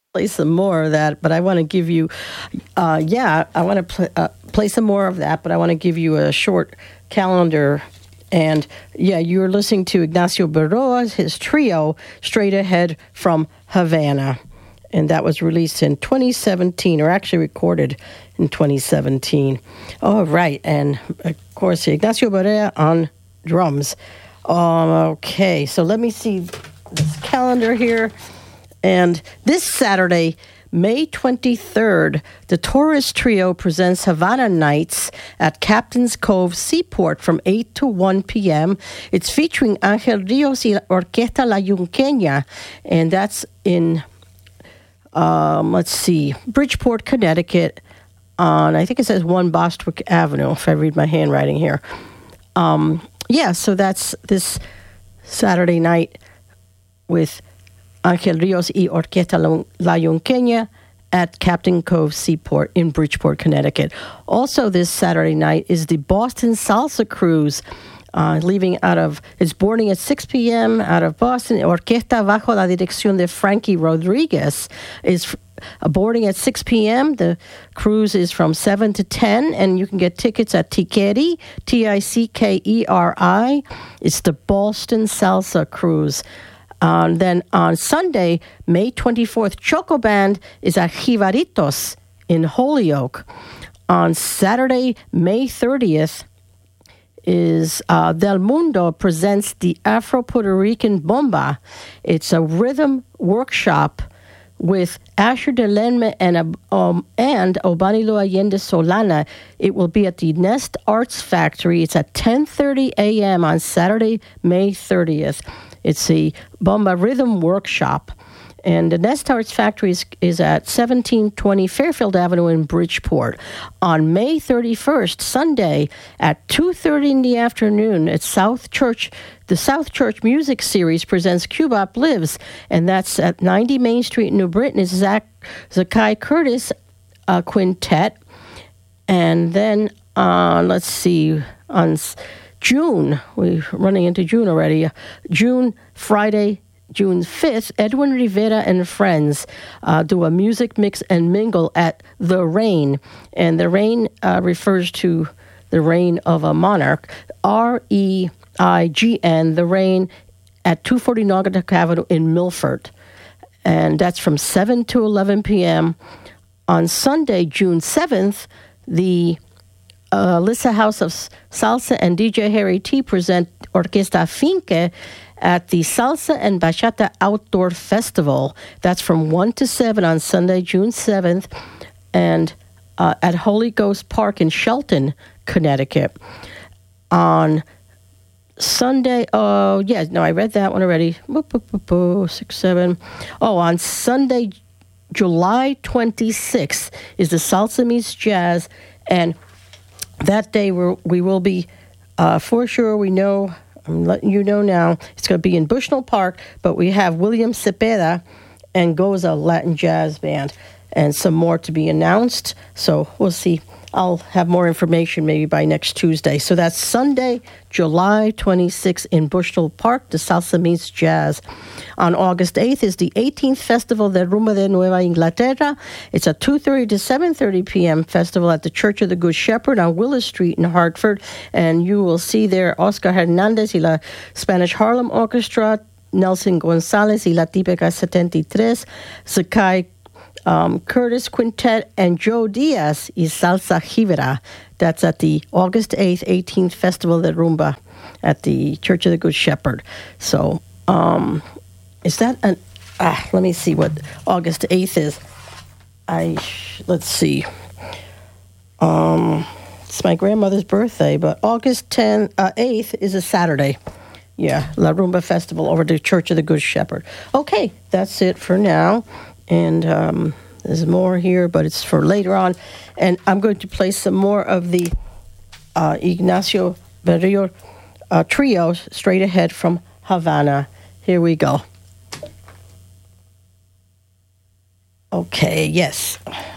play some more of that, but I want to give you, I want to play some more of that, but I want to give you a short calendar. And you're listening to Ignacio Berroa, his trio, Straight Ahead from Havana. And that was released in 2017, or actually recorded in 2017. All right, and of course, Ignacio Berroa on drums. Okay, so let me see this calendar here. And this Saturday, May 23rd, the Taurus Trio presents Havana Nights at Captain's Cove Seaport from 8 to 1 p.m. It's featuring Ángel Ríos y Orquesta La Yunqueña, and that's in, Bridgeport, Connecticut, on, I think it says 1 Bostwick Avenue, if I read my handwriting here. So that's this Saturday night with Ángel Ríos y Orquesta La Yunqueña at Captain Cove Seaport in Bridgeport, Connecticut. Also this Saturday night is the Boston Salsa Cruise, it's boarding at 6 p.m. out of Boston. Orquesta bajo la dirección de Frankie Rodriguez is boarding at 6 p.m. The cruise is from 7 to 10, and you can get tickets at Tickeri, Tickeri. It's the Boston Salsa Cruise. Then on Sunday, May 24th, Choco Band is at Jibaritos in Holyoke. On Saturday, May 30th, is Del Mundo presents the Afro-Puerto Rican Bomba. It's a rhythm workshop with Asher de Lenme and Obanilo Allende Solana. It will be at the Nest Arts Factory. It's at 10:30 a.m. on Saturday, May 30th. It's a Bomba Rhythm Workshop. And the Nest Arts Factory is at 1720 Fairfield Avenue in Bridgeport. On May 31st, Sunday, at 2:30 in the afternoon at South Church, the South Church Music Series presents Cubop Lives, and that's at 90 Main Street in New Britain. It's Zakai Curtis Quintet. And then, on June, we're running into June already, Friday, June 5th, Edwin Rivera and friends do a music mix and mingle at The Reign. And The Reign refers to the reign of a monarch, REIGN, The Reign, at 240 Naugatuck Avenue in Milford. And that's from 7 to 11 p.m. On Sunday, June 7th, the Lissa House of Salsa and DJ Harry T present Orquesta Finque at the Salsa and Bachata Outdoor Festival. That's from 1 to 7 on Sunday, June 7th, and at Holy Ghost Park in Shelton, Connecticut. On Sunday, I read that one already. 6, 7. On Sunday, July 26th is the Salsa Meets Jazz, and that day we will be, for sure, we know, I'm letting you know now, it's going to be in Bushnell Park, but we have William Cepeda and Goza Latin Jazz Band and some more to be announced. So we'll see. I'll have more information maybe by next Tuesday. So that's Sunday, July 26th in Bushnell Park, the Salsa Meets Jazz. On August 8th is the 18th Festival de Rumba de Nueva Inglaterra. It's a 2:30 to 7:30 p.m. festival at the Church of the Good Shepherd on Willis Street in Hartford. And you will see there Oscar Hernandez y la Spanish Harlem Orchestra, Nelson Gonzalez y la Típica 73, Zakai Curtis Quintet, and Joe Diaz y Salsa Jibera. That's at the August 8th, 18th Festival de Rumba at the Church of the Good Shepherd. So, is that let me see what August 8th is. Let's see. It's my grandmother's birthday, but August 8th is a Saturday. Yeah, La Rumba Festival over the Church of the Good Shepherd. Okay, that's it for now. And there's more here, but it's for later on. And I'm going to play some more of the Ignacio Berroa trio, Straight Ahead from Havana. Here we go. Okay, yes.